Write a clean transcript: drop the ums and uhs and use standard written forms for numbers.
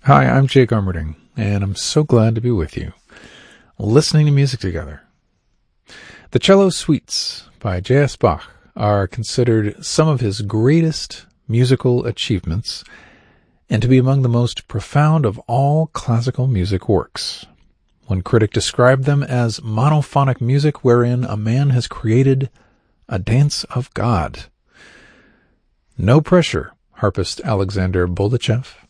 Hi, I'm Jake Armerding, and I'm so glad to be with you, listening to music together. The Cello Suites by J.S. Bach are considered some of his greatest musical achievements and to be among the most profound of all classical music works. One critic described them as monophonic music wherein a man has created a dance of God. No pressure, harpist Alexander Boldachev.